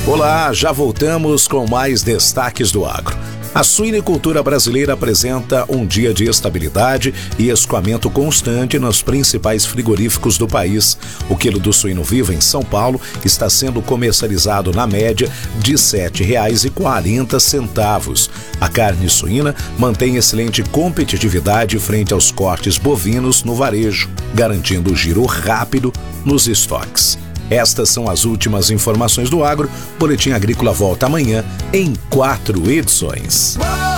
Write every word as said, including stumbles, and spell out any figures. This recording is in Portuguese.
Olá, já voltamos com mais destaques do agro. A suinicultura brasileira apresenta um dia de estabilidade e escoamento constante nos principais frigoríficos do país. O quilo do suíno vivo em São Paulo está sendo comercializado na média de sete reais e quarenta centavos. A carne suína mantém excelente competitividade frente aos cortes bovinos no varejo, garantindo o giro rápido nos estoques. Estas são as últimas informações do agro. Boletim Agrícola volta amanhã em quatro edições.